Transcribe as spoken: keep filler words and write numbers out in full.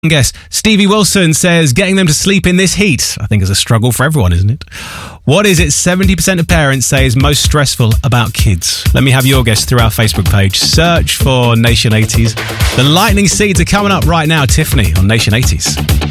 Guess Stevie Wilson says getting them to sleep in this heat, I think, is a struggle for everyone, isn't it? What is it seventy percent of parents say is most stressful about kids? Let me have your guess through our Facebook page. Search for Nation eighties. The lightning seeds are coming up right now. Tiffany on Nation eighties.